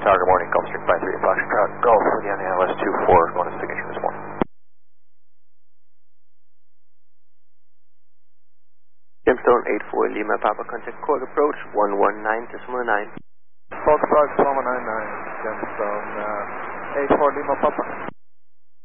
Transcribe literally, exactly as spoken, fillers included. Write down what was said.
Tower, good morning. Gulf Stream five three Foxtrot Golf, Indiana L S two four, going to signature this morning. Gemstone eight four Lima Papa, contact core approach one one nine decimal nine. Foxtrot one one nine nine, Gemstone uh, eight four Lima Papa.